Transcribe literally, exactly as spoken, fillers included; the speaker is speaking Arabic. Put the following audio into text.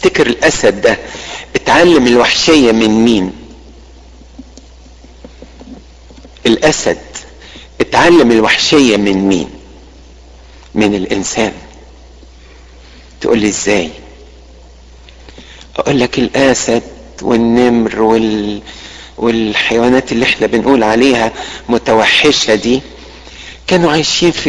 تفتكر الاسد ده اتعلم الوحشية من مين؟ الاسد اتعلم الوحشية من مين؟ من الانسان. تقول لي ازاي؟ اقول لك الاسد والنمر وال والحيوانات اللي احنا بنقول عليها متوحشة دي كانوا عايشين في